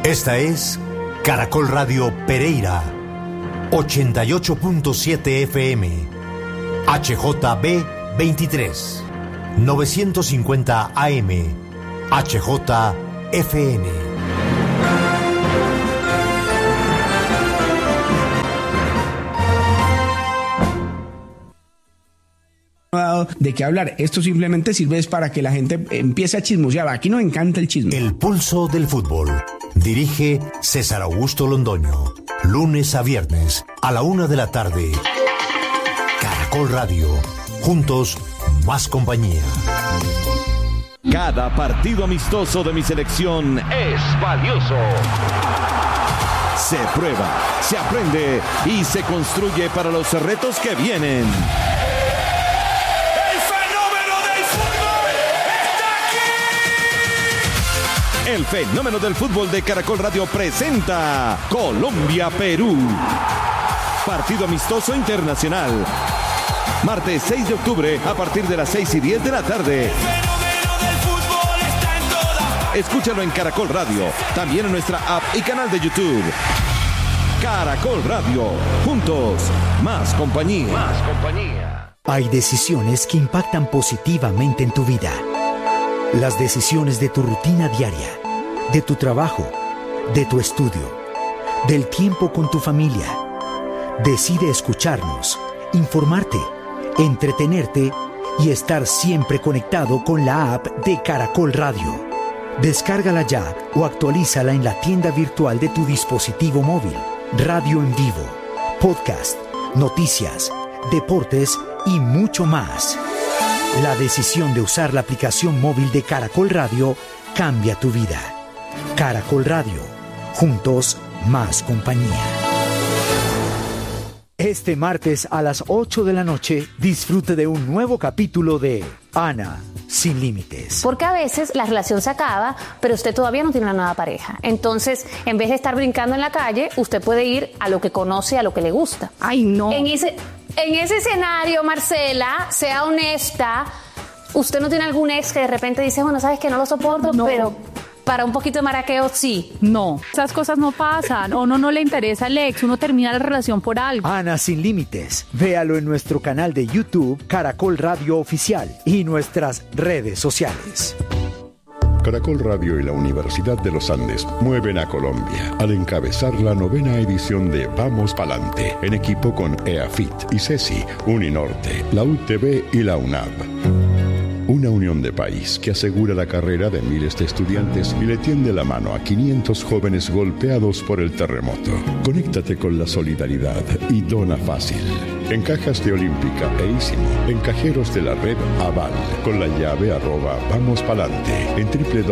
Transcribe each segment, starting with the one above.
Esta es Caracol Radio Pereira, 88.7 FM, HJB 23, 950 AM, HJFN. De qué hablar. Esto simplemente sirve para que la gente empiece a chismosear. Aquí nos encanta el chisme. El pulso del fútbol. Dirige César Augusto Londoño. Lunes a viernes a la 1 de la tarde. Caracol Radio. Juntos, más compañía. Cada partido amistoso de mi selección es valioso. Se prueba, se aprende y se construye para los retos que vienen. El fenómeno del fútbol de Caracol Radio presenta Colombia-Perú. Partido amistoso internacional. Martes 6 de octubre a partir de las 6:10 de la tarde. Escúchalo en Caracol Radio, también en nuestra app y canal de YouTube. Caracol Radio, juntos, más compañía. Más compañía. Hay decisiones que impactan positivamente en tu vida. Las decisiones de tu rutina diaria, de tu trabajo, de tu estudio, del tiempo con tu familia. Decide escucharnos, informarte, entretenerte y estar siempre conectado con la app de Caracol Radio. Descárgala ya o actualízala en la tienda virtual de tu dispositivo móvil. Radio en vivo, podcast, noticias, deportes y mucho más. La decisión de usar la aplicación móvil de Caracol Radio cambia tu vida. Caracol Radio. Juntos, más compañía. Este martes a las 8 de la noche, disfrute de un nuevo capítulo de Ana sin límites. Porque a veces la relación se acaba, pero usted todavía no tiene una nueva pareja. Entonces, en vez de estar brincando en la calle, usted puede ir a lo que conoce, a lo que le gusta. Ay, no. En ese escenario, Marcela, sea honesta. ¿Usted no tiene algún ex que de repente dice, bueno, sabes que no lo soporto, no, pero para un poquito de maraqueo sí? No, esas cosas no pasan. O no le interesa el ex, uno termina la relación por algo. Ana sin límites. Véalo en nuestro canal de YouTube, Caracol Radio Oficial, y nuestras redes sociales. Caracol Radio y la Universidad de los Andes mueven a Colombia al encabezar la 9ª edición de Vamos Palante, en equipo con EAFIT, ICESI, Uninorte, la UTB y la UNAV. Una unión de país que asegura la carrera de miles de estudiantes y le tiende la mano a 500 jóvenes golpeados por el terremoto. Conéctate con la solidaridad y dona fácil. En cajas de Olímpica e Ísimo, en cajeros de la red Aval, con la llave @vamospalante, en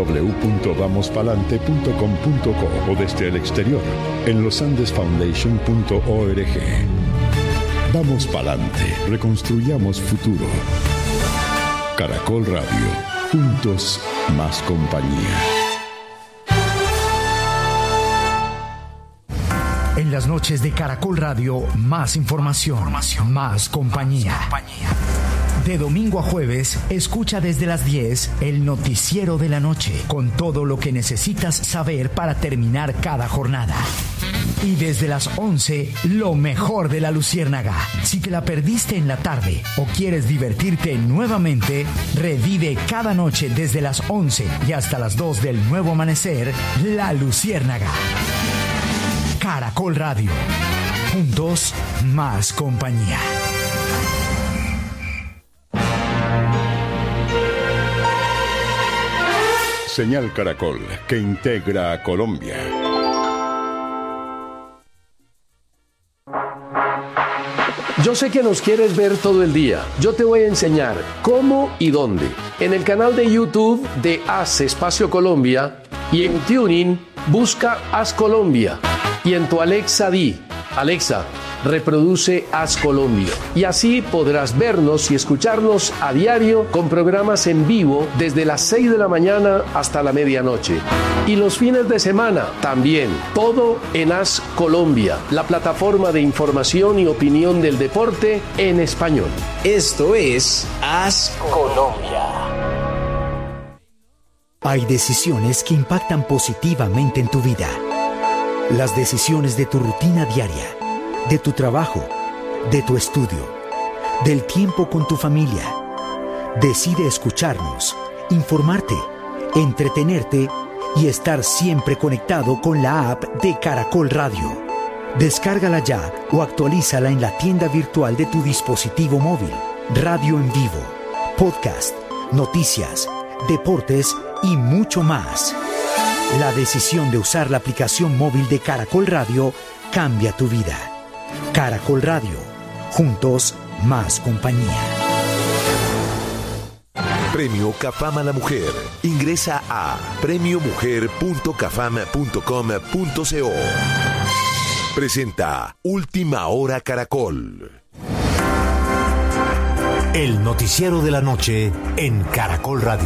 www.vamospalante.com.co o desde el exterior, en losandesfoundation.org. Vamos Palante, reconstruyamos futuro. Caracol Radio, juntos, más compañía. En las noches de Caracol Radio, más información, más compañía. De domingo a jueves, escucha desde las 10 el noticiero de la noche, con todo lo que necesitas saber para terminar cada jornada. Y desde las 11, lo mejor de La Luciérnaga. Si te la perdiste en la tarde o quieres divertirte nuevamente, revive cada noche desde las 11 y hasta las 2 del nuevo amanecer, La Luciérnaga. Caracol Radio. Juntos, más compañía. Señal Caracol, que integra a Colombia. Yo sé que nos quieres ver todo el día. Yo te voy a enseñar cómo y dónde. En el canal de YouTube de Haz Espacio Colombia y en TuneIn busca Haz Colombia. Y en tu Alexa di, Alexa, reproduce Haz Colombia. Y así podrás vernos y escucharnos a diario con programas en vivo desde las 6 de la mañana hasta la medianoche. Y los fines de semana también. Todo en Haz Colombia, la plataforma de información y opinión del deporte en español. Esto es Haz Colombia. Hay decisiones que impactan positivamente en tu vida. Las decisiones de tu rutina diaria, de tu trabajo, de tu estudio, del tiempo con tu familia. Decide escucharnos, informarte, entretenerte y estar siempre conectado con la app de Caracol Radio. Descárgala ya o actualízala en la tienda virtual de tu dispositivo móvil. Radio en vivo, podcast, noticias, deportes y mucho más. La decisión de usar la aplicación móvil de Caracol Radio cambia tu vida. Caracol Radio, juntos más compañía. Premio Cafam a la Mujer. Ingresa a premiomujer.cafam.com.co. Presenta Última Hora Caracol. El noticiero de la noche en Caracol Radio.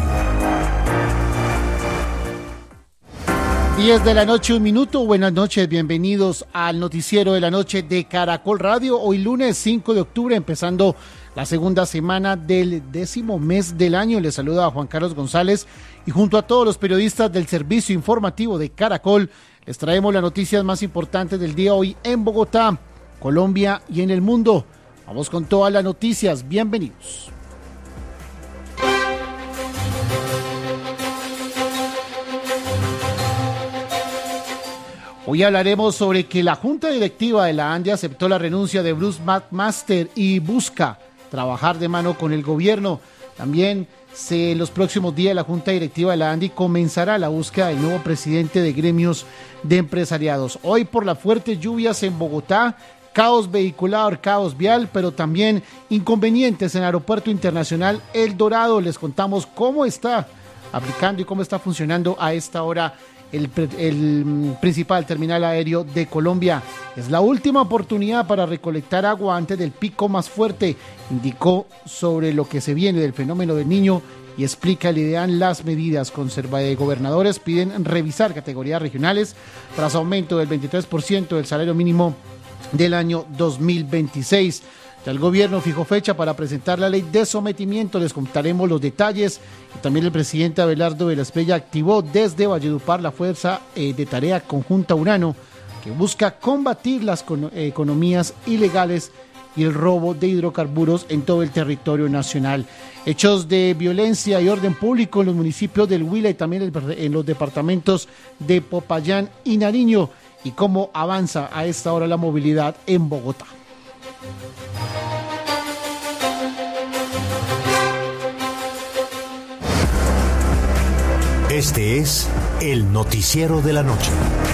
10 de la noche, 1 minuto. Buenas noches, bienvenidos al noticiero de la noche de Caracol Radio. Hoy lunes 5 de octubre, empezando la segunda semana del 10º mes del año. Les saluda a Juan Carlos González y junto a todos los periodistas del servicio informativo de Caracol, les traemos las noticias más importantes del día hoy en Bogotá, Colombia y en el mundo. Vamos con todas las noticias, bienvenidos. Hoy hablaremos sobre que la Junta Directiva de la ANDI aceptó la renuncia de Bruce McMaster y busca trabajar de mano con el gobierno. También en los próximos días la Junta Directiva de la ANDI comenzará la búsqueda del nuevo presidente de gremios de empresariados. Hoy por las fuertes lluvias en Bogotá, caos vehicular, caos vial, pero también inconvenientes en el Aeropuerto Internacional El Dorado. Les contamos cómo está aplicando y cómo está funcionando a esta hora el principal terminal aéreo de Colombia. Es la última oportunidad para recolectar agua antes del pico más fuerte. Indicó sobre lo que se viene del fenómeno del Niño y explica el ideal las medidas. Gobernadores piden revisar categorías regionales tras aumento del 23% del salario mínimo del año 2026. El gobierno fijó fecha para presentar la ley de sometimiento. Les contaremos los detalles. Y también el presidente Abelardo de la Espriella activó desde Valledupar la Fuerza de Tarea Conjunta Urano, que busca combatir las economías ilegales y el robo de hidrocarburos en todo el territorio nacional. Hechos de violencia y orden público en los municipios del Huila y también en los departamentos de Popayán y Nariño. Y cómo avanza a esta hora la movilidad en Bogotá. Este es el noticiero de la noche.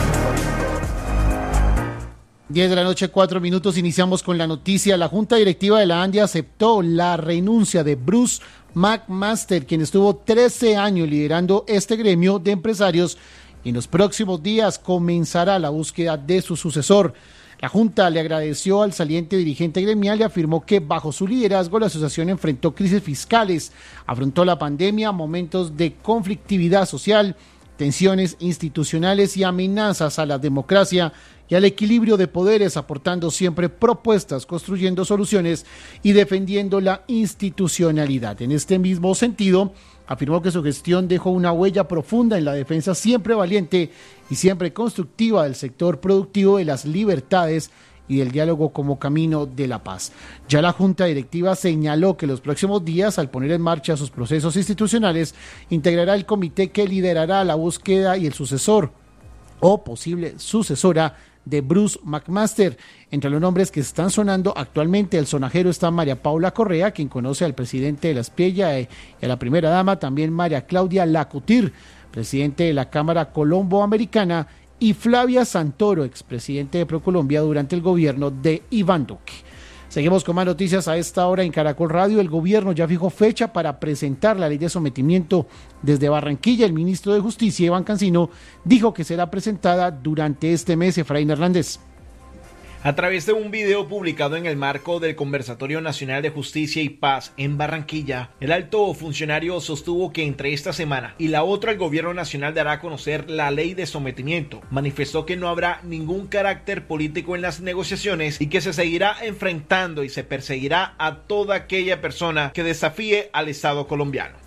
10 de la noche, 4 minutos, iniciamos con la noticia. La Junta Directiva de la ANDI aceptó la renuncia de Bruce McMaster, quien estuvo 13 años liderando este gremio de empresarios, y en los próximos días comenzará la búsqueda de su sucesor. La Junta le agradeció al saliente dirigente gremial y afirmó que bajo su liderazgo la asociación enfrentó crisis fiscales, afrontó la pandemia, momentos de conflictividad social, tensiones institucionales y amenazas a la democracia y al equilibrio de poderes, aportando siempre propuestas, construyendo soluciones y defendiendo la institucionalidad. En este mismo sentido, afirmó que su gestión dejó una huella profunda en la defensa siempre valiente y siempre constructiva del sector productivo, de las libertades y del diálogo como camino de la paz. Ya la Junta Directiva señaló que los próximos días, al poner en marcha sus procesos institucionales, integrará el comité que liderará la búsqueda y el sucesor o posible sucesora de Bruce McMaster. Entre los nombres que están sonando actualmente, el sonajero está María Paula Correa, quien conoce al presidente de la Espriella y a la primera dama, también María Claudia Lacutir, presidente de la Cámara Colombo-Americana, y Flavia Santoro, expresidente de ProColombia durante el gobierno de Iván Duque. Seguimos con más noticias a esta hora en Caracol Radio. El gobierno ya fijó fecha para presentar la ley de sometimiento desde Barranquilla. El ministro de Justicia, Iván Cancino, dijo que será presentada durante este mes. Efraín Hernández. A través de un video publicado en el marco del Conversatorio Nacional de Justicia y Paz en Barranquilla, el alto funcionario sostuvo que entre esta semana y la otra el gobierno nacional dará a conocer la ley de sometimiento. Manifestó que no habrá ningún carácter político en las negociaciones y que se seguirá enfrentando y se perseguirá a toda aquella persona que desafíe al Estado colombiano.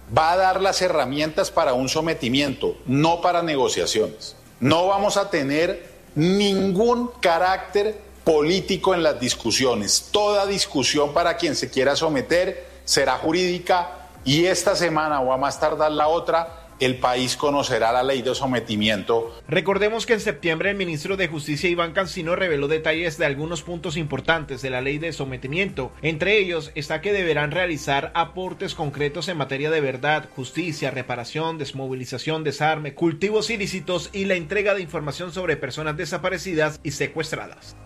va a dar las herramientas para un sometimiento, no para negociaciones. No vamos a tener ningún carácter político en las discusiones. Toda discusión para quien se quiera someter será jurídica y esta semana o a más tardar la otra, el país conocerá la ley de sometimiento. Recordemos que en septiembre el ministro de Justicia Iván Cancino reveló detalles de algunos puntos importantes de la ley de sometimiento. Entre ellos está que deberán realizar aportes concretos en materia de verdad, justicia, reparación, desmovilización, desarme, cultivos ilícitos y la entrega de información sobre personas desaparecidas y secuestradas.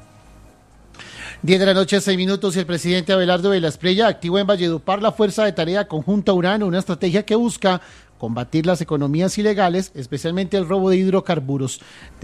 10 de la noche, 6 minutos, y el presidente Abelardo de la Espriella activó en Valledupar la Fuerza de Tarea Conjunta Urano, una estrategia que busca combatir las economías ilegales, especialmente el robo de hidrocarburos.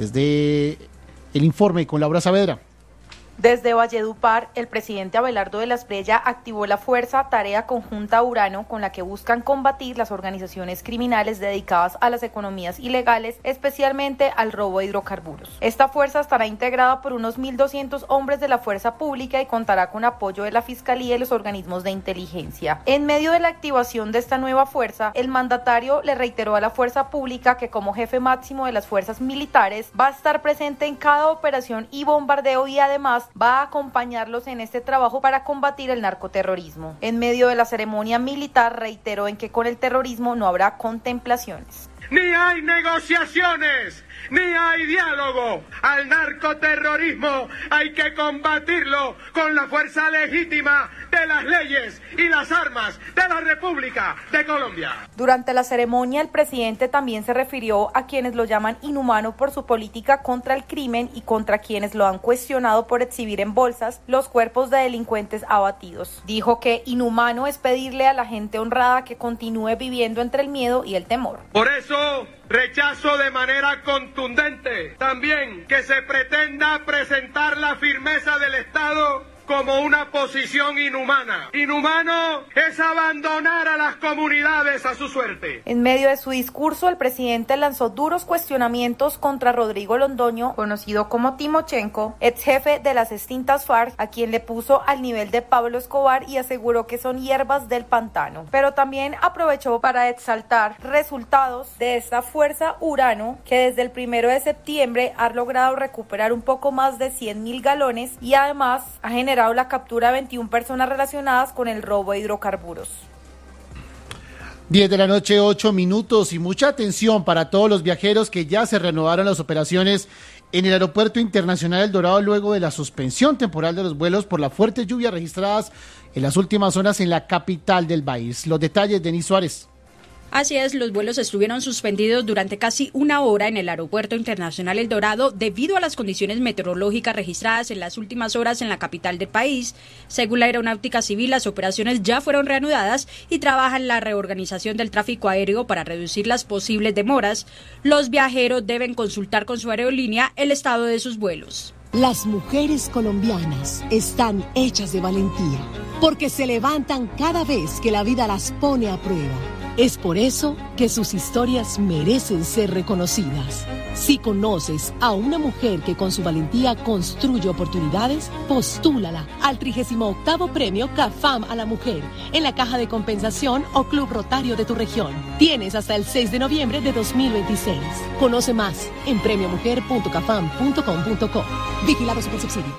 Desde el informe con Laura Saavedra. Desde Valledupar, el presidente Abelardo de la Espriella activó la Fuerza Tarea Conjunta Urano, con la que buscan combatir las organizaciones criminales dedicadas a las economías ilegales, especialmente al robo de hidrocarburos. Esta fuerza estará integrada por unos 1.200 hombres de la fuerza pública y contará con apoyo de la Fiscalía y los organismos de inteligencia. En medio de la activación de esta nueva fuerza, el mandatario le reiteró a la fuerza pública que como jefe máximo de las fuerzas militares va a estar presente en cada operación y bombardeo y además va a acompañarlos en este trabajo para combatir el narcoterrorismo. En medio de la ceremonia militar reiteró en que con el terrorismo no habrá contemplaciones. Ni hay negociaciones, ni hay diálogo. Al narcoterrorismo hay que combatirlo con la fuerza legítima de las leyes y las armas de la República de Colombia. Durante la ceremonia, el presidente también se refirió a quienes lo llaman inhumano por su política contra el crimen y contra quienes lo han cuestionado por exhibir en bolsas los cuerpos de delincuentes abatidos. Dijo que inhumano es pedirle a la gente honrada que continúe viviendo entre el miedo y el temor. Por eso rechazo de manera contundente también que se pretenda presentar la firmeza del Estado como una posición inhumana. Inhumano es abandonar a las comunidades a su suerte. En medio de su discurso, el presidente lanzó duros cuestionamientos contra Rodrigo Londoño, conocido como Timochenko, ex jefe de las extintas FARC, a quien le puso al nivel de Pablo Escobar y aseguró que son hierbas del pantano. Pero también aprovechó para exaltar resultados de esta fuerza Urano, que desde el 1 de septiembre ha logrado recuperar un poco más de 100.000 galones y además ha generado la captura de 21 personas relacionadas con el robo de hidrocarburos. 10 de la noche, 8 minutos, y mucha atención para todos los viajeros que ya se renovaron las operaciones en el Aeropuerto Internacional El Dorado luego de la suspensión temporal de los vuelos por las fuertes lluvias registradas en las últimas horas en la capital del país. Los detalles, Denis Suárez. Así es, los vuelos estuvieron suspendidos durante casi una hora en el Aeropuerto Internacional El Dorado debido a las condiciones meteorológicas registradas en las últimas horas en la capital del país. Según la Aeronáutica Civil, las operaciones ya fueron reanudadas y trabajan en la reorganización del tráfico aéreo para reducir las posibles demoras. Los viajeros deben consultar con su aerolínea el estado de sus vuelos. Las mujeres colombianas están hechas de valentía, porque se levantan cada vez que la vida las pone a prueba. Es por eso que sus historias merecen ser reconocidas. Si conoces a una mujer que con su valentía construye oportunidades, postúlala al 38º Premio CAFAM a la Mujer en la Caja de Compensación o Club Rotario de tu región. Tienes hasta el 6 de noviembre de 2026. Conoce más en premiomujer.cafam.com.co. Vigilado Supersubsidio.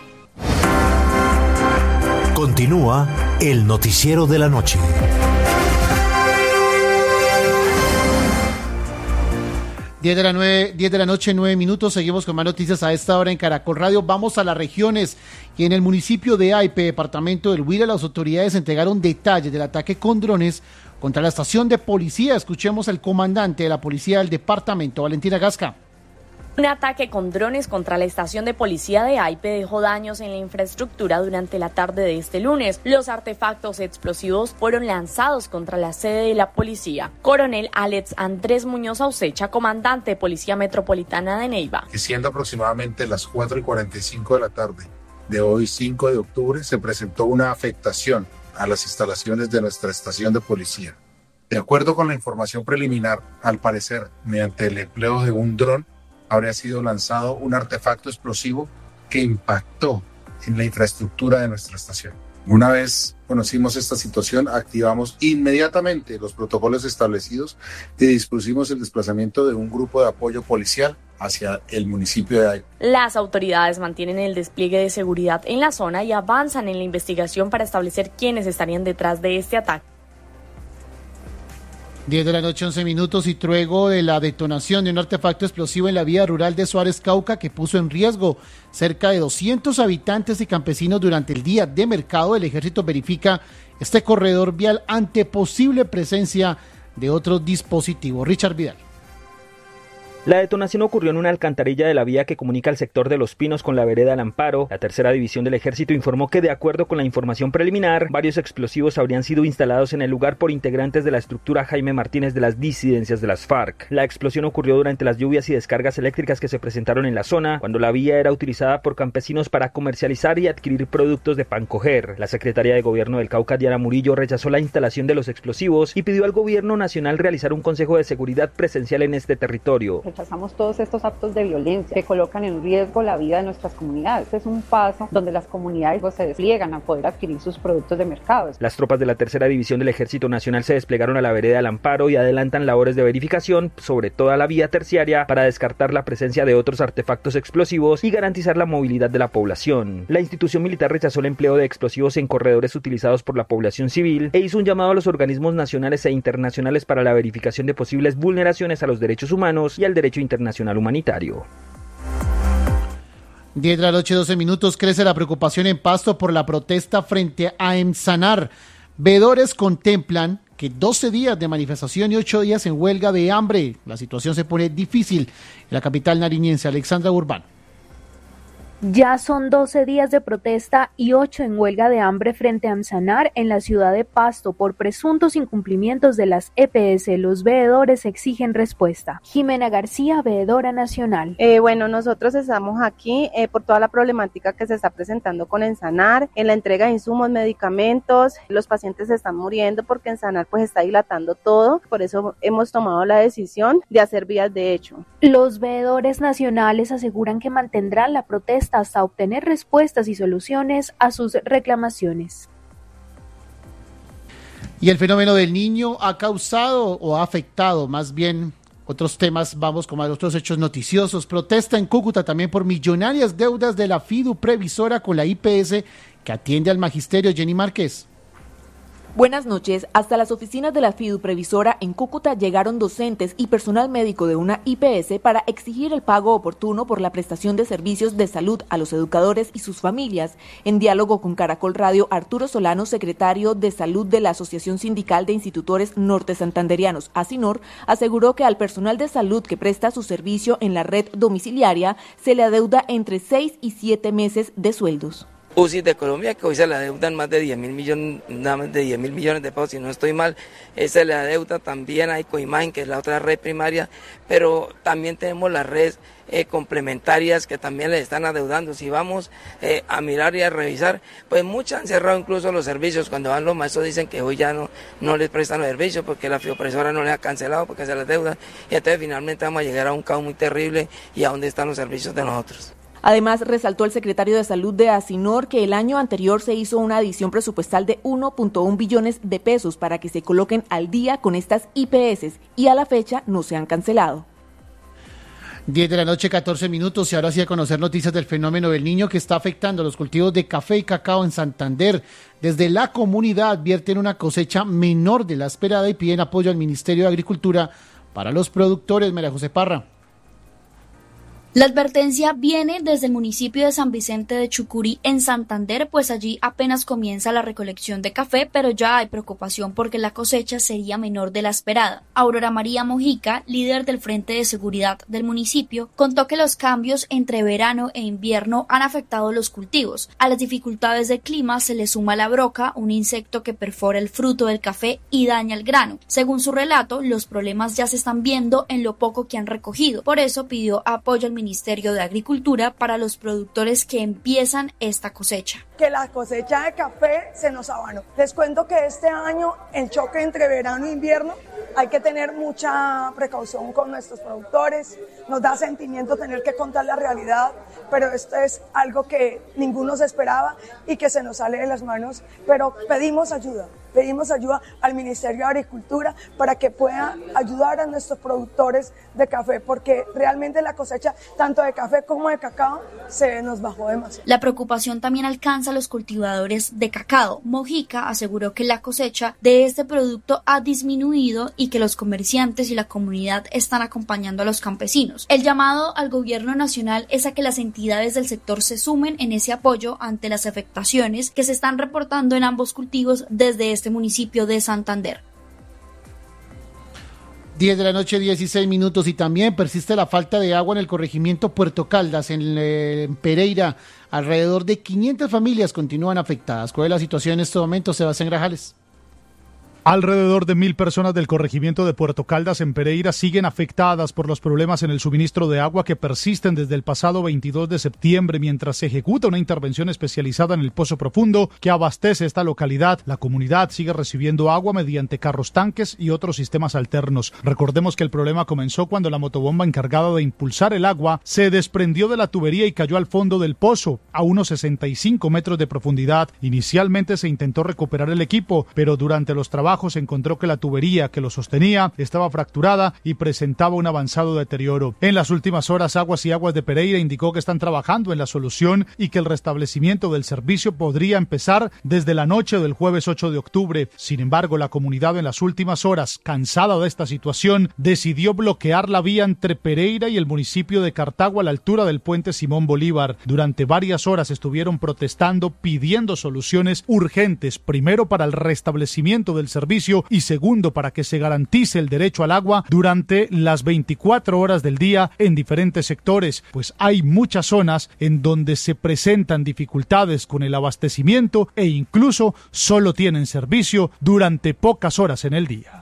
Continúa el noticiero de la noche. 10 de la noche, 9 minutos. Seguimos con más noticias a esta hora en Caracol Radio. Vamos a las regiones y en el municipio de Aipe, departamento del Huila, las autoridades entregaron detalles del ataque con drones contra la estación de policía. Escuchemos al comandante de la policía del departamento, Valentina Gasca. Un ataque con drones contra la estación de policía de Aipe dejó daños en la infraestructura durante la tarde de este lunes. Los artefactos explosivos fueron lanzados contra la sede de la policía. Coronel Alex Andrés Muñoz Ausecha, comandante de Policía Metropolitana de Neiva. Siendo aproximadamente las 4:45 de la tarde de hoy, 5 de octubre, se presentó una afectación a las instalaciones de nuestra estación de policía. De acuerdo con la información preliminar, al parecer, mediante el empleo de un dron, habría sido lanzado un artefacto explosivo que impactó en la infraestructura de nuestra estación. Una vez conocimos esta situación, activamos inmediatamente los protocolos establecidos y dispusimos el desplazamiento de un grupo de apoyo policial hacia el municipio de Aipa. Las autoridades mantienen el despliegue de seguridad en la zona y avanzan en la investigación para establecer quiénes estarían detrás de este ataque. 10 de la noche, 11 minutos, y luego de la detonación de un artefacto explosivo en la vía rural de Suárez, Cauca, que puso en riesgo cerca de 200 habitantes y campesinos durante el día de mercado, el ejército verifica este corredor vial ante posible presencia de otros dispositivos. Richard Vidal. La detonación ocurrió en una alcantarilla de la vía que comunica el sector de Los Pinos con la vereda del Amparo. La tercera división del ejército informó que, de acuerdo con la información preliminar, varios explosivos habrían sido instalados en el lugar por integrantes de la estructura Jaime Martínez de las disidencias de las FARC. La explosión ocurrió durante las lluvias y descargas eléctricas que se presentaron en la zona, cuando la vía era utilizada por campesinos para comercializar y adquirir productos de pan coger. La secretaria de Gobierno del Cauca, Diana Murillo, rechazó la instalación de los explosivos y pidió al Gobierno Nacional realizar un consejo de seguridad presencial en este territorio. Rechazamos todos estos actos de violencia que colocan en riesgo la vida de nuestras comunidades. Este es un paso donde las comunidades se despliegan a poder adquirir sus productos de mercado. Las tropas de la tercera división del Ejército Nacional se desplegaron a la vereda del Amparo y adelantan labores de verificación sobre toda la vía terciaria para descartar la presencia de otros artefactos explosivos y garantizar la movilidad de la población. La institución militar rechazó el empleo de explosivos en corredores utilizados por la población civil e hizo un llamado a los organismos nacionales e internacionales para la verificación de posibles vulneraciones a los derechos humanos y al derecho internacional humanitario. 10 de la noche, 12 minutos. Crece la preocupación en Pasto por la protesta frente a Emsanar. Veedores contemplan que 12 días de manifestación y 8 días en huelga de hambre. La situación se pone difícil en la capital nariñense. Alexandra Urbán. Ya son 12 días de protesta y 8 en huelga de hambre frente a Emsanar en la ciudad de Pasto por presuntos incumplimientos de las EPS. Los veedores exigen respuesta. Jimena García, veedora nacional. Bueno, nosotros estamos aquí por toda la problemática que se está presentando con Emsanar, en la entrega de insumos, medicamentos. Los pacientes se están muriendo porque Emsanar pues está dilatando todo. Por eso hemos tomado la decisión de hacer vías de hecho. Los veedores nacionales aseguran que mantendrán la protesta hasta obtener respuestas y soluciones a sus reclamaciones. Y el fenómeno del Niño ha causado o ha afectado más bien otros temas. Vamos con otros hechos noticiosos. Protesta en Cúcuta también por millonarias deudas de la FIDU Previsora con la IPS que atiende al magisterio. Jenny Márquez. Buenas noches. Hasta las oficinas de la FIDU Previsora en Cúcuta llegaron docentes y personal médico de una IPS para exigir el pago oportuno por la prestación de servicios de salud a los educadores y sus familias. En diálogo con Caracol Radio, Arturo Solano, secretario de Salud de la Asociación Sindical de Institutores Norte Santanderianos, ASINOR, aseguró que al personal de salud que presta su servicio en la red domiciliaria se le adeuda entre 6 y 7 meses de sueldos. UCI de Colombia, que hoy se le adeudan más de 10.000 millones de pesos, si no estoy mal. Se le adeuda también a Ecoimagen, que es la otra red primaria, pero también tenemos las redes complementarias que también le están adeudando. Si vamos a mirar y a revisar, pues muchas han cerrado incluso los servicios. Cuando van los maestros dicen que hoy ya no les prestan los servicios porque la fiopresora no les ha cancelado porque se les deuda, y entonces finalmente vamos a llegar a un caos muy terrible. ¿Y a dónde están los servicios de nosotros? Además, resaltó el secretario de Salud de ASINOR que el año anterior se hizo una adición presupuestal de 1.1 billones de pesos para que se coloquen al día con estas IPS y a la fecha no se han cancelado. 10 de la noche, 14 minutos, y ahora sí a conocer noticias del fenómeno del Niño que está afectando los cultivos de café y cacao en Santander. Desde la comunidad advierten una cosecha menor de la esperada y piden apoyo al Ministerio de Agricultura para los productores. María José Parra. La advertencia viene desde el municipio de San Vicente de Chucurí en Santander, pues allí apenas comienza la recolección de café, pero ya hay preocupación porque la cosecha sería menor de la esperada. Aurora María Mojica, líder del Frente de Seguridad del municipio, contó que los cambios entre verano e invierno han afectado los cultivos. A las dificultades del clima se le suma la broca, un insecto que perfora el fruto del café y daña el grano. Según su relato, los problemas ya se están viendo en lo poco que han recogido. Por eso pidió apoyo al Ministerio Ministerio de Agricultura para los productores que empiezan esta cosecha. Que la cosecha de café se nos abanó. Les cuento que este año, el choque entre verano e invierno, hay que tener mucha precaución con nuestros productores. Nos da sentimiento tener que contar la realidad, pero esto es algo que ninguno se esperaba y que se nos sale de las manos. Pero pedimos ayuda al Ministerio de Agricultura para que pueda ayudar a nuestros productores de café, porque realmente la cosecha tanto de café como de cacao se nos bajó demasiado. La preocupación también alcanza a los cultivadores de cacao. Mojica aseguró que la cosecha de este producto ha disminuido y que los comerciantes y la comunidad están acompañando a los campesinos. El llamado al gobierno nacional es a que las entidades del sector se sumen en ese apoyo ante las afectaciones que se están reportando en ambos cultivos desde este municipio de Santander. 10 de la noche, 16 minutos, y también persiste la falta de agua en el corregimiento Puerto Caldas, en Pereira. Alrededor de 500 familias continúan afectadas. ¿Cuál es la situación en este momento, Sebastián Grajales? Alrededor de 1.000 personas del corregimiento de Puerto Caldas en Pereira siguen afectadas por los problemas en el suministro de agua que persisten desde el pasado 22 de septiembre mientras se ejecuta una intervención especializada en el Pozo Profundo que abastece esta localidad. La comunidad sigue recibiendo agua mediante carros tanques y otros sistemas alternos. Recordemos que el problema comenzó cuando la motobomba encargada de impulsar el agua se desprendió de la tubería y cayó al fondo del pozo, a unos 65 metros de profundidad. Inicialmente se intentó recuperar el equipo, pero durante los trabajos se encontró que la tubería que lo sostenía estaba fracturada y presentaba un avanzado deterioro. En las últimas horas, Aguas y Aguas de Pereira indicó que están trabajando en la solución y que el restablecimiento del servicio podría empezar desde la noche del jueves 8 de octubre. Sin embargo, la comunidad en las últimas horas, cansada de esta situación, decidió bloquear la vía entre Pereira y el municipio de Cartago a la altura del puente Simón Bolívar. Durante varias horas estuvieron protestando, pidiendo soluciones urgentes, primero para el restablecimiento del servicio y segundo para que se garantice el derecho al agua durante las 24 horas del día en diferentes sectores, pues hay muchas zonas en donde se presentan dificultades con el abastecimiento e incluso solo tienen servicio durante pocas horas en el día.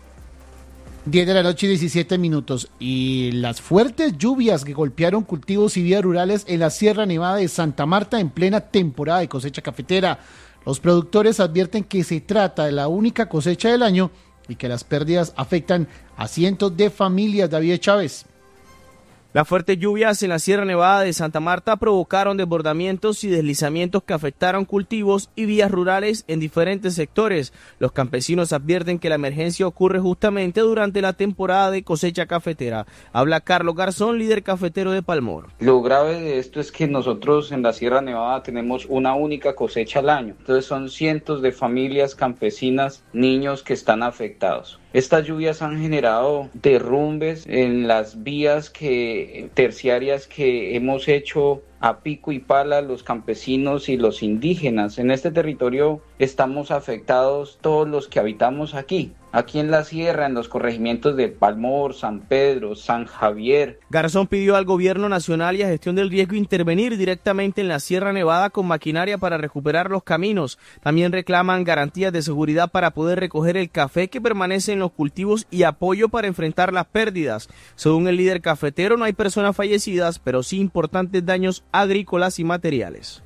10 de la noche y 17 minutos. Y las fuertes lluvias que golpearon cultivos y vías rurales en la Sierra Nevada de Santa Marta en plena temporada de cosecha cafetera. Los productores advierten que se trata de la única cosecha del año y que las pérdidas afectan a cientos de familias. David Chávez. Las fuertes lluvias en la Sierra Nevada de Santa Marta provocaron desbordamientos y deslizamientos que afectaron cultivos y vías rurales en diferentes sectores. Los campesinos advierten que la emergencia ocurre justamente durante la temporada de cosecha cafetera. Habla Carlos Garzón, líder cafetero de Palmor. Lo grave de esto es que nosotros en la Sierra Nevada tenemos una única cosecha al año. Entonces son cientos de familias campesinas, niños que están afectados. Estas lluvias han generado derrumbes en las vías terciarias que hemos hecho a pico y pala los campesinos y los indígenas. En este territorio estamos afectados todos los que habitamos aquí en la sierra, en los corregimientos de Palmor, San Pedro, San Javier. Garzón pidió al gobierno nacional y a Gestión del Riesgo intervenir directamente en la Sierra Nevada con maquinaria para recuperar los caminos. También reclaman garantías de seguridad para poder recoger el café que permanece en los cultivos y apoyo para enfrentar las pérdidas. Según el líder cafetero, no hay personas fallecidas, pero sí importantes daños agrícolas y materiales.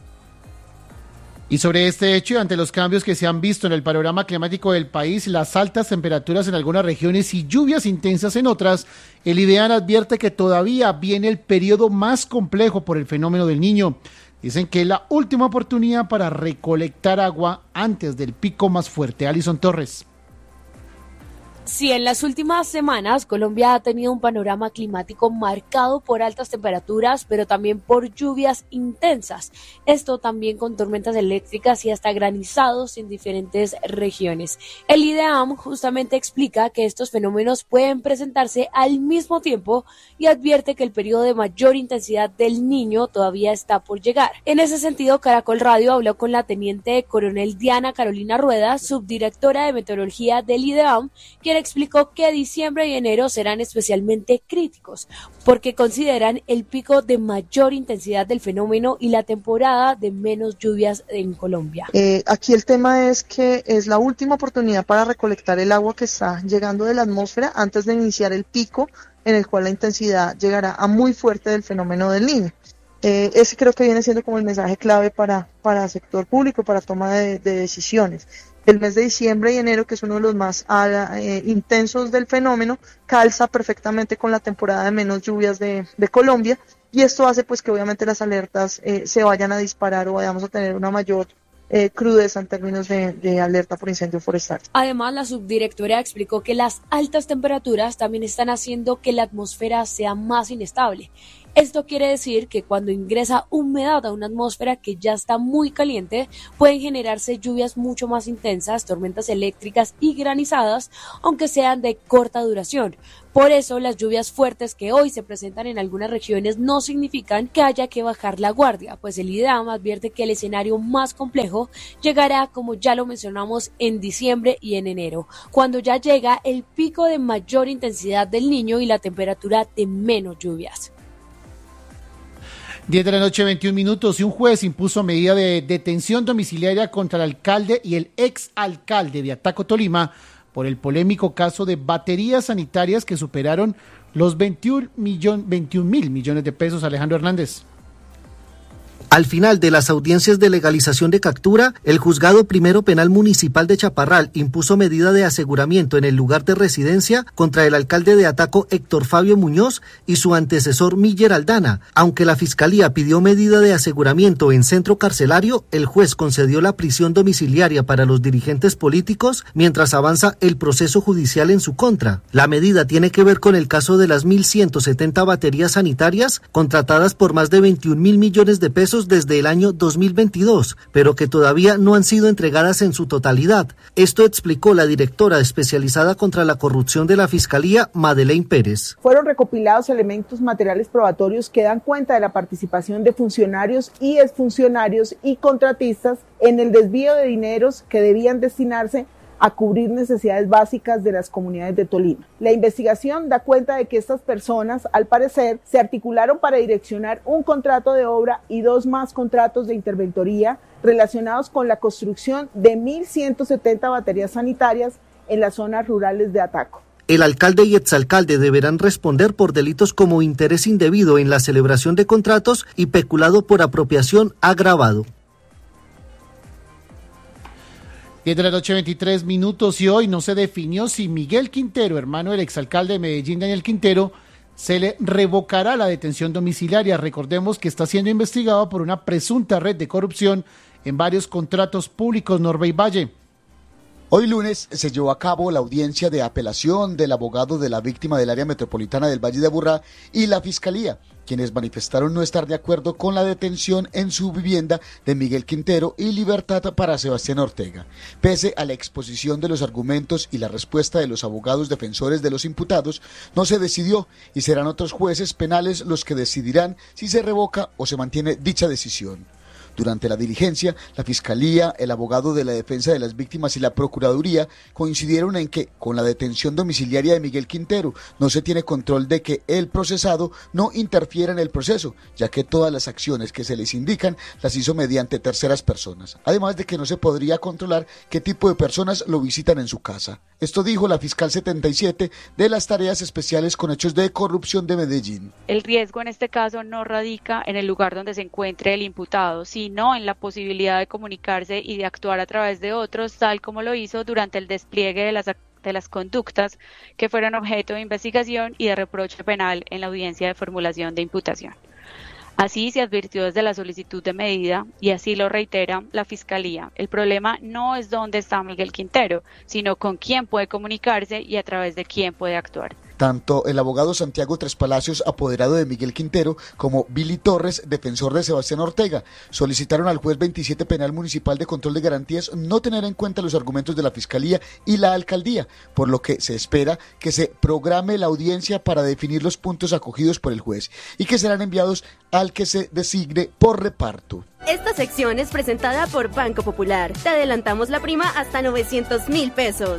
Y sobre este hecho y ante los cambios que se han visto en el panorama climático del país, las altas temperaturas en algunas regiones y lluvias intensas en otras, el IDEAN advierte que todavía viene el periodo más complejo por el fenómeno del Niño. Dicen que es la última oportunidad para recolectar agua antes del pico más fuerte. Alison Torres. Sí, en las últimas semanas Colombia ha tenido un panorama climático marcado por altas temperaturas, pero también por lluvias intensas. Esto también con tormentas eléctricas y hasta granizados en diferentes regiones. El IDEAM justamente explica que estos fenómenos pueden presentarse al mismo tiempo y advierte que el periodo de mayor intensidad del Niño todavía está por llegar. En ese sentido, Caracol Radio habló con la teniente coronel Diana Carolina Rueda, subdirectora de meteorología del IDEAM, quien quien explicó que diciembre y enero serán especialmente críticos porque consideran el pico de mayor intensidad del fenómeno y la temporada de menos lluvias en Colombia. Aquí el tema es que es la última oportunidad para recolectar el agua que está llegando de la atmósfera antes de iniciar el pico en el cual la intensidad llegará a muy fuerte del fenómeno del Niño. Ese creo que viene siendo como el mensaje clave para el sector público, para toma de decisiones. El mes de diciembre y enero, que es uno de los más intensos del fenómeno, calza perfectamente con la temporada de menos lluvias de Colombia, y esto hace pues que obviamente las alertas se vayan a disparar o vayamos a tener una mayor crudeza en términos de alerta por incendio forestal. Además, la subdirectora explicó que las altas temperaturas también están haciendo que la atmósfera sea más inestable. Esto quiere decir que cuando ingresa humedad a una atmósfera que ya está muy caliente, pueden generarse lluvias mucho más intensas, tormentas eléctricas y granizadas, aunque sean de corta duración. Por eso, las lluvias fuertes que hoy se presentan en algunas regiones no significan que haya que bajar la guardia, pues el IDEAM advierte que el escenario más complejo llegará, como ya lo mencionamos, en diciembre y en enero, cuando ya llega el pico de mayor intensidad del Niño y la temperatura de menos lluvias. 10 de la noche, 21 minutos, y un juez impuso medida de detención domiciliaria contra el alcalde y el exalcalde de Ataco, Tolima, por el polémico caso de baterías sanitarias que superaron los 21 mil millones de pesos. Alejandro Hernández. Al final de las audiencias de legalización de captura, el Juzgado Primero Penal Municipal de Chaparral impuso medida de aseguramiento en el lugar de residencia contra el alcalde de Ataco, Héctor Fabio Muñoz, y su antecesor Miller Aldana. Aunque la Fiscalía pidió medida de aseguramiento en centro carcelario, el juez concedió la prisión domiciliaria para los dirigentes políticos mientras avanza el proceso judicial en su contra. La medida tiene que ver con el caso de las 1.170 baterías sanitarias contratadas por más de 21 mil millones de pesos desde el año 2022, pero que todavía no han sido entregadas en su totalidad. Esto explicó la directora especializada contra la corrupción de la Fiscalía, Madeleine Pérez. Fueron recopilados elementos materiales probatorios que dan cuenta de la participación de funcionarios y exfuncionarios y contratistas en el desvío de dineros que debían destinarse a cubrir necesidades básicas de las comunidades de Tolima. La investigación da cuenta de que estas personas, al parecer, se articularon para direccionar un contrato de obra y 2 más contratos de interventoría relacionados con la construcción de 1.170 baterías sanitarias en las zonas rurales de Ataco. El alcalde y exalcalde deberán responder por delitos como interés indebido en la celebración de contratos y peculado por apropiación agravado. 10 de la noche, 23 minutos, y hoy no se definió si Miguel Quintero, hermano del exalcalde de Medellín, Daniel Quintero, se le revocará la detención domiciliaria. Recordemos que está siendo investigado por una presunta red de corrupción en varios contratos públicos. Norbey Valle. Hoy lunes se llevó a cabo la audiencia de apelación del abogado de la víctima del área metropolitana del Valle de Aburrá y la Fiscalía, quienes manifestaron no estar de acuerdo con la detención en su vivienda de Miguel Quintero y libertad para Sebastián Ortega. Pese a la exposición de los argumentos y la respuesta de los abogados defensores de los imputados, no se decidió y serán otros jueces penales los que decidirán si se revoca o se mantiene dicha decisión. Durante la diligencia, la Fiscalía, el abogado de la defensa de las víctimas y la Procuraduría coincidieron en que, con la detención domiciliaria de Miguel Quintero, no se tiene control de que el procesado no interfiera en el proceso, ya que todas las acciones que se les indican las hizo mediante terceras personas, además de que no se podría controlar qué tipo de personas lo visitan en su casa. Esto dijo la fiscal 77 de las tareas especiales con hechos de corrupción de Medellín. El riesgo en este caso no radica en el lugar donde se encuentre el imputado, sino en la posibilidad de comunicarse y de actuar a través de otros, tal como lo hizo durante el despliegue de las conductas que fueron objeto de investigación y de reproche penal en la audiencia de formulación de imputación. Así se advirtió desde la solicitud de medida, y así lo reitera la Fiscalía. El problema no es dónde está Miguel Quintero, sino con quién puede comunicarse y a través de quién puede actuar. Tanto el abogado Santiago Tres Palacios, apoderado de Miguel Quintero, como Billy Torres, defensor de Sebastián Ortega, solicitaron al juez 27 Penal Municipal de Control de Garantías no tener en cuenta los argumentos de la Fiscalía y la Alcaldía, por lo que se espera que se programe la audiencia para definir los puntos acogidos por el juez y que serán enviados al que se designe por reparto. Esta sección es presentada por Banco Popular. Te adelantamos la prima hasta 900,000 pesos.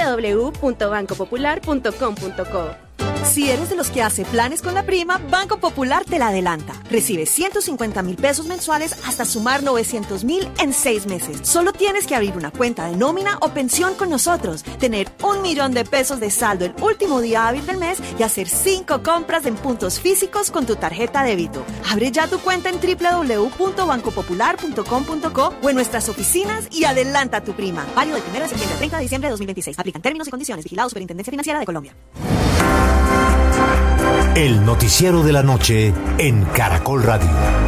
www.bancopopular.com.co. Si eres de los que hace planes con la prima, Banco Popular te la adelanta. Recibe 150,000 pesos mensuales hasta sumar 900,000 en 6 meses. Solo tienes que abrir una cuenta de nómina o pensión con nosotros, tener 1,000,000 de pesos de saldo el último día hábil del mes y hacer 5 compras en puntos físicos con tu tarjeta débito. Abre ya tu cuenta en www.bancopopular.com.co o en nuestras oficinas y adelanta tu prima. Válido del 1 de septiembre al 30 de diciembre de 2026. Aplican términos y condiciones. Vigilado Superintendencia Financiera de Colombia. El noticiero de la noche en Caracol Radio.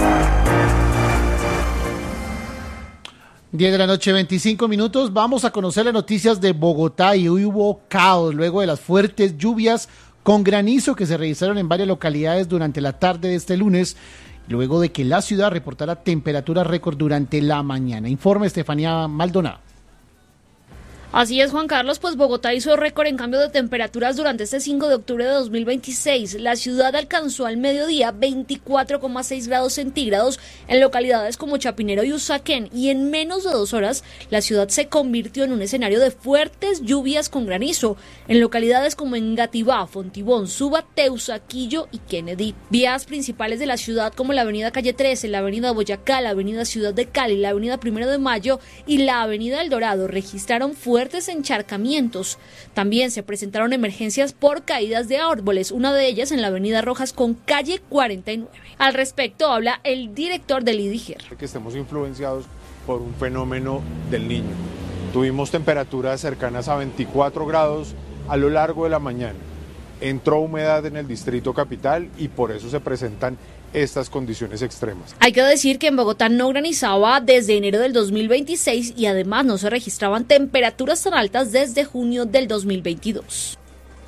10 de la noche, 25 minutos. Vamos a conocer las noticias de Bogotá y hoy hubo caos luego de las fuertes lluvias con granizo que se registraron en varias localidades durante la tarde de este lunes, luego de que la ciudad reportara temperaturas récord durante la mañana. Informe Estefanía Maldonado. Así es, Juan Carlos, pues Bogotá hizo récord en cambio de temperaturas durante este 5 de octubre de 2026. La ciudad alcanzó al mediodía 24,6 grados centígrados en localidades como Chapinero y Usaquén, y en menos de 2 horas la ciudad se convirtió en un escenario de fuertes lluvias con granizo en localidades como Engativá, Fontibón, Suba, Teusaquillo y Kennedy. Vías principales de la ciudad como la avenida Calle 13, la avenida Boyacá, la avenida Ciudad de Cali, la avenida 1 de Mayo y la avenida El Dorado registraron fuertes encharcamientos. También se presentaron emergencias por caídas de árboles, una de ellas en la avenida Rojas con calle 49. Al respecto habla el director del IDIGER. Que estemos influenciados por un fenómeno del Niño. Tuvimos temperaturas cercanas a 24 grados a lo largo de la mañana. Entró humedad en el distrito capital y por eso se presentan estas condiciones extremas. Hay que decir que en Bogotá no granizaba desde enero del 2026 y además no se registraban temperaturas tan altas desde junio del 2022.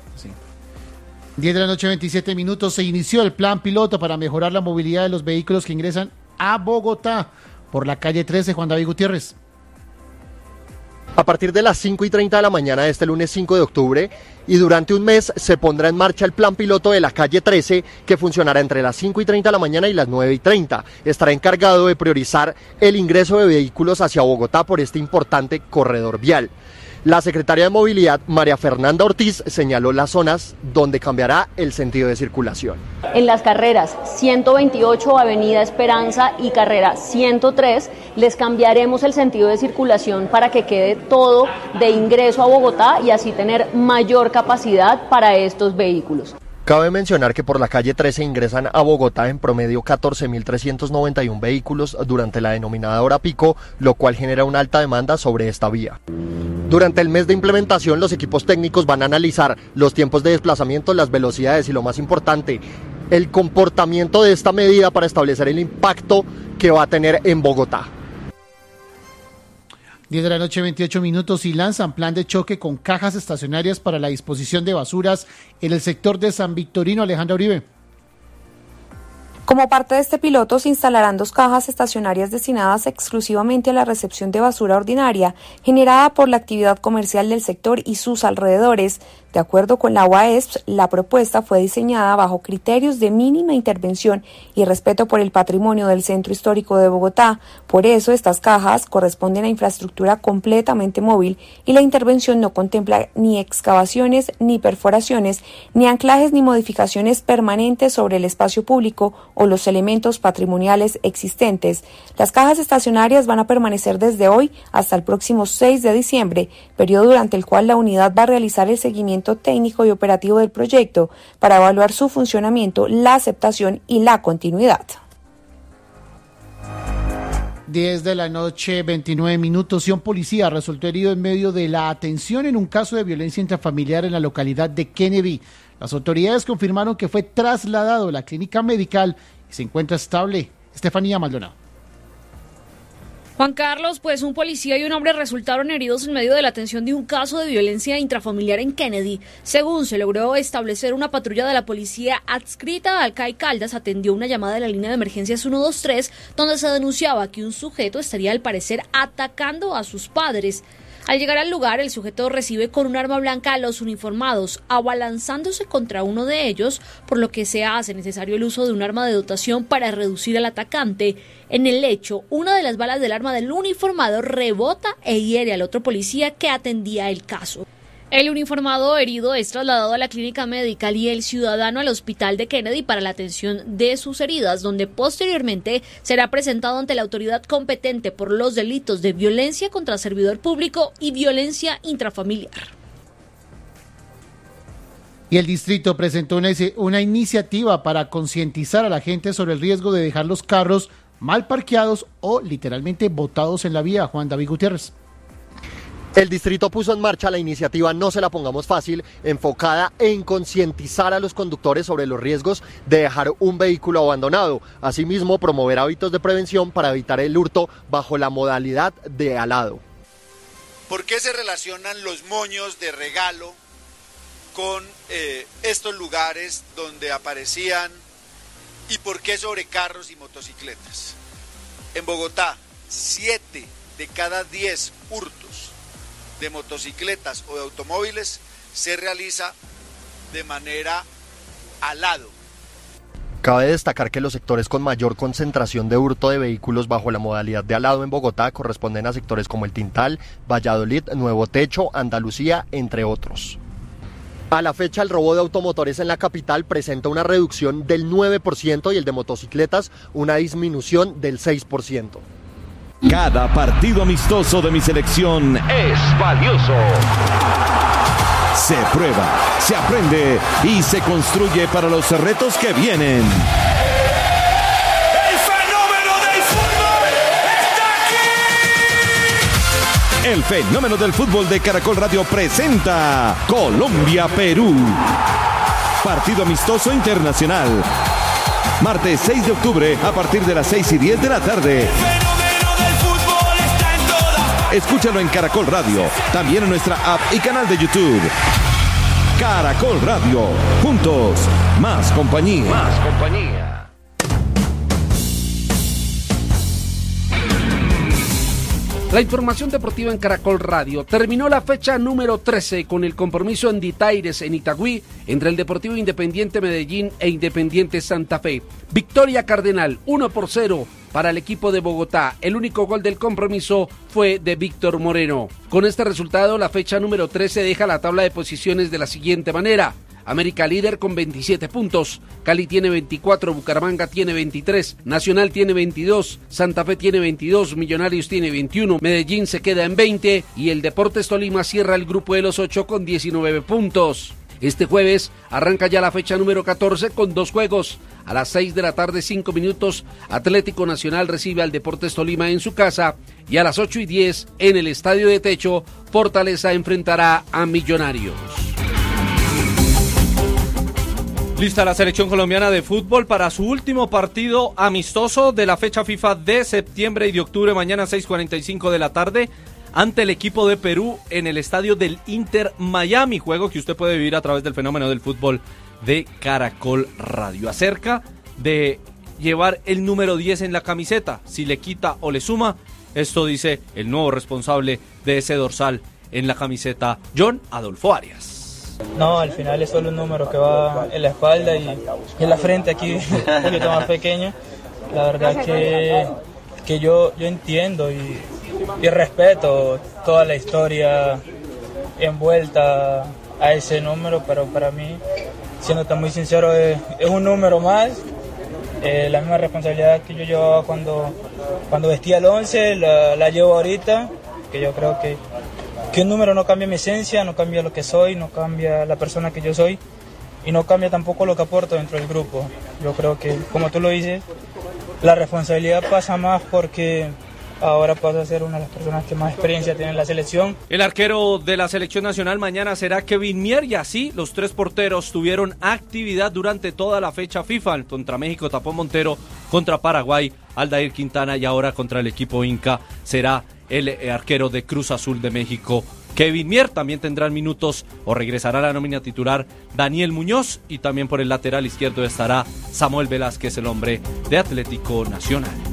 10 de la noche, 27 minutos. Se inició el plan piloto para mejorar la movilidad de los vehículos que ingresan a Bogotá por la calle 13. Juan David Gutiérrez. A partir de las 5:30 de la mañana de este lunes 5 de octubre y durante un mes se pondrá en marcha el plan piloto de la calle 13 que funcionará entre las 5:30 de la mañana y las 9:30. Estará encargado de priorizar el ingreso de vehículos hacia Bogotá por este importante corredor vial. La secretaria de Movilidad, María Fernanda Ortiz, señaló las zonas donde cambiará el sentido de circulación. En las carreras 128, Avenida Esperanza y carrera 103, les cambiaremos el sentido de circulación para que quede todo de ingreso a Bogotá y así tener mayor capacidad para estos vehículos. Cabe mencionar que por la calle 13 ingresan a Bogotá en promedio 14.391 vehículos durante la denominada hora pico, lo cual genera una alta demanda sobre esta vía. Durante el mes de implementación, los equipos técnicos van a analizar los tiempos de desplazamiento, las velocidades y, lo más importante, el comportamiento de esta medida para establecer el impacto que va a tener en Bogotá. 10 de la noche, 28 minutos, y lanzan plan de choque con cajas estacionarias para la disposición de basuras en el sector de San Victorino. Alejandra Uribe. Como parte de este piloto, se instalarán 2 cajas estacionarias destinadas exclusivamente a la recepción de basura ordinaria generada por la actividad comercial del sector y sus alrededores. De acuerdo con la UAESP, la propuesta fue diseñada bajo criterios de mínima intervención y respeto por el patrimonio del centro histórico de Bogotá. Por eso, estas cajas corresponden a infraestructura completamente móvil y la intervención no contempla ni excavaciones, ni perforaciones, ni anclajes ni modificaciones permanentes sobre el espacio público o los elementos patrimoniales existentes. Las cajas estacionarias van a permanecer desde hoy hasta el próximo 6 de diciembre, periodo durante el cual la unidad va a realizar el seguimiento técnico y operativo del proyecto para evaluar su funcionamiento, la aceptación y la continuidad. 10 de la noche, 29 minutos, y un policía resultó herido en medio de la atención en un caso de violencia intrafamiliar en la localidad de Kennedy. Las autoridades confirmaron que fue trasladado a la clínica medical y se encuentra estable. Estefanía Maldonado. Juan Carlos, pues un policía y un hombre resultaron heridos en medio de la atención de un caso de violencia intrafamiliar en Kennedy. Según se logró establecer, una patrulla de la policía adscrita al CAI Caldas atendió una llamada de la línea de emergencias 123, donde se denunciaba que un sujeto estaría al parecer atacando a sus padres. Al llegar al lugar, el sujeto recibe con un arma blanca a los uniformados, abalanzándose contra uno de ellos, por lo que se hace necesario el uso de un arma de dotación para reducir al atacante. En el hecho, una de las balas del arma del uniformado rebota e hiere al otro policía que atendía el caso. El uniformado herido es trasladado a la clínica médica y el ciudadano al hospital de Kennedy para la atención de sus heridas, donde posteriormente será presentado ante la autoridad competente por los delitos de violencia contra servidor público y violencia intrafamiliar. Y el distrito presentó una iniciativa para concientizar a la gente sobre el riesgo de dejar los carros mal parqueados o literalmente botados en la vía. Juan David Gutiérrez. El distrito puso en marcha la iniciativa No se la pongamos fácil, enfocada en concientizar a los conductores sobre los riesgos de dejar un vehículo abandonado. Asimismo, promover hábitos de prevención para evitar el hurto bajo la modalidad de alado. ¿Por qué se relacionan los moños de regalo con estos lugares donde aparecían y por qué sobre carros y motocicletas? En Bogotá, 7 de cada 10 hurtos de motocicletas o de automóviles se realiza de manera alado. Cabe destacar que los sectores con mayor concentración de hurto de vehículos bajo la modalidad de alado en Bogotá corresponden a sectores como El Tintal, Valladolid, Nuevo Techo, Andalucía, entre otros. A la fecha, el robo de automotores en la capital presenta una reducción del 9% y el de motocicletas una disminución del 6%. Cada partido amistoso de mi selección es valioso. Se prueba, se aprende y se construye para los retos que vienen. ¡El fenómeno del fútbol está aquí! El fenómeno del fútbol de Caracol Radio presenta Colombia-Perú. Partido amistoso internacional. Martes 6 de octubre a partir de las 6:10 de la tarde. Escúchalo en Caracol Radio, también en nuestra app y canal de YouTube. Caracol Radio, juntos, más compañía. Más compañía. La información deportiva en Caracol Radio. Terminó la fecha número 13 con el compromiso en Ditaires, en Itagüí, entre el Deportivo Independiente Medellín e Independiente Santa Fe. Victoria Cardenal, 1-0 para el equipo de Bogotá. El único gol del compromiso fue de Víctor Moreno. Con este resultado, la fecha número 13 deja la tabla de posiciones de la siguiente manera. América líder con 27 puntos, Cali tiene 24, Bucaramanga tiene 23, Nacional tiene 22, Santa Fe tiene 22, Millonarios tiene 21, Medellín se queda en 20 y el Deportes Tolima cierra el grupo de los 8 con 19 puntos. Este jueves arranca ya la fecha número 14 con 2 juegos. A las 6 de la tarde, 5 minutos, Atlético Nacional recibe al Deportes Tolima en su casa y a las 8:10 en el Estadio de Techo, Fortaleza enfrentará a Millonarios. Lista la selección colombiana de fútbol para su último partido amistoso de la fecha FIFA de septiembre y de octubre, mañana 6:45 de la tarde, ante el equipo de Perú en el estadio del Inter Miami, juego que usted puede vivir a través del fenómeno del fútbol de Caracol Radio. Acerca de llevar el número 10 en la camiseta, si le quita o le suma, esto dice el nuevo responsable de ese dorsal en la camiseta, John Adolfo Arias. No, al final es solo un número que va en la espalda y en la frente aquí un poquito más pequeño. La verdad que yo entiendo y respeto toda la historia envuelta a ese número, pero para mí, siendo muy sincero, es un número más. La misma responsabilidad que yo llevaba cuando vestía el 11, la llevo ahorita, que yo creo que un número no cambia mi esencia, no cambia lo que soy, no cambia la persona que yo soy y no cambia tampoco lo que aporto dentro del grupo. Yo creo que, como tú lo dices, la responsabilidad pasa más porque ahora paso a ser una de las personas que más experiencia tiene en la selección. El arquero de la selección nacional mañana será Kevin Mier y así los 3 porteros tuvieron actividad durante toda la fecha FIFA. Contra México tapó Montero, contra Paraguay Aldair Quintana y ahora contra el equipo Inca será el arquero de Cruz Azul de México, Kevin Mier. También tendrán minutos o regresará a la nómina titular Daniel Muñoz y también por el lateral izquierdo estará Samuel Velázquez, el hombre de Atlético Nacional.